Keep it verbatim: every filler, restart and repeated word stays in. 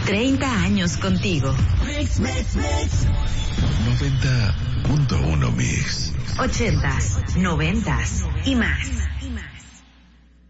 treinta años contigo. Mix, mix, mix. noventa punto uno Mix. ochentas, noventas y más.